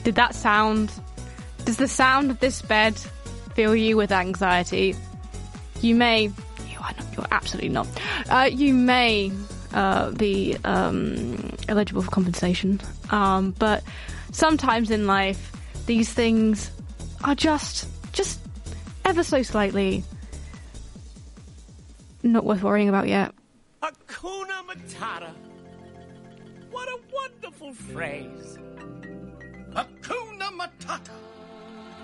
Does the sound of this bed fill you with anxiety? You're absolutely not. You may be eligible for compensation, but sometimes in life, these things are just ever so slightly not worth worrying about yet. Hakuna Matata. What a wonderful phrase. Hakuna Matata.